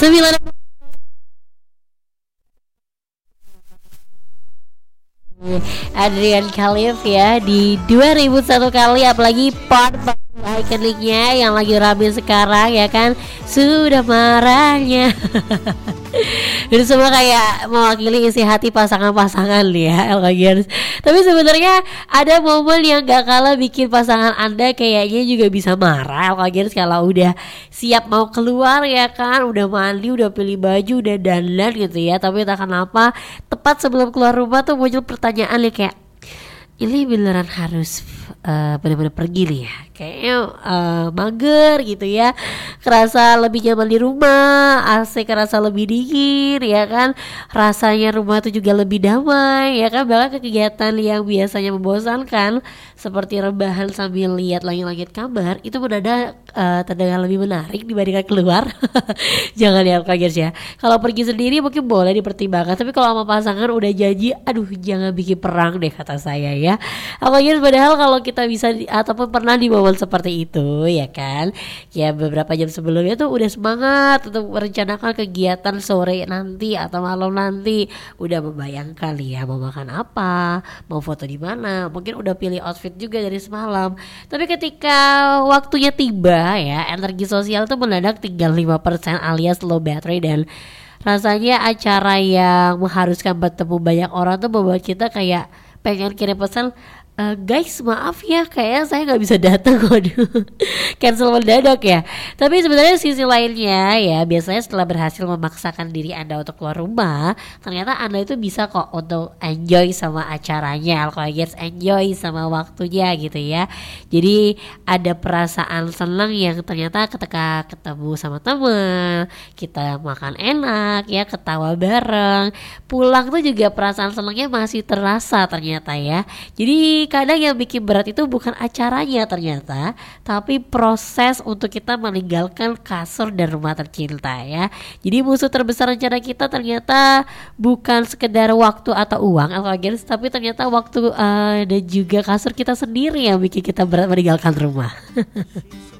9 Adrian Khalif ya di 2001 kali, apalagi part ikoniknya yang lagi rame sekarang ya kan, sudah marahnya. Itu semua kayak mewakili isi hati pasangan-pasangan ya LKGers. Tapi sebenarnya ada momen yang gak kalah bikin pasangan Anda kayaknya juga bisa marah LKGers, kalau udah siap mau keluar ya kan, udah mandi, udah pilih baju, udah dandan gitu ya. Tapi entah kenapa tepat sebelum keluar rumah tuh muncul pertanyaan nih kayak, ini beneran harus benar-benar pergi nih ya, kayaknya mager gitu ya, kerasa lebih nyaman di rumah, AC kerasa lebih dingin ya kan, rasanya rumah tuh juga lebih damai ya kan. Bahkan kegiatan yang biasanya membosankan seperti rebahan sambil lihat langit-langit kamar itu mendadak terdengar lebih menarik dibandingkan keluar. Jangan lihat kaget ya, kalau pergi sendiri mungkin boleh dipertimbangkan, tapi kalau sama pasangan udah janji, aduh jangan bikin perang deh kata saya ya. Apalagi padahal kalau kita bisa ataupun pernah di momen seperti itu ya kan, ya beberapa jam sebelumnya tuh udah semangat untuk merencanakan kegiatan sore nanti atau malam nanti, udah membayangkan ya mau makan apa, mau foto di mana, mungkin udah pilih outfit juga dari semalam. Tapi ketika waktunya tiba ya, energi sosial tuh mendadak tinggal 5% alias low battery, dan rasanya acara yang mengharuskan bertemu banyak orang tuh membuat kita kayak pengen kirim pesan, guys maaf ya kayaknya saya nggak bisa datang, waduh cancel mendadak ya. Tapi sebenarnya sisi lainnya ya, biasanya setelah berhasil memaksakan diri Anda untuk keluar rumah, ternyata Anda itu bisa kok untuk enjoy sama acaranya, alkoholikers enjoy sama waktunya gitu ya. Jadi ada perasaan senang yang ternyata ketika ketemu sama teman, kita makan enak ya, ketawa bareng, pulang tuh juga perasaan senangnya masih terasa ternyata ya. Jadi kadang yang bikin berat itu bukan acaranya ternyata, tapi proses untuk kita meninggalkan kasur dan rumah tercinta ya. Jadi musuh terbesar rencana kita ternyata bukan sekedar waktu atau uang alkoholikers, tapi ternyata waktu dan juga kasur kita sendiri yang bikin kita berat meninggalkan rumah.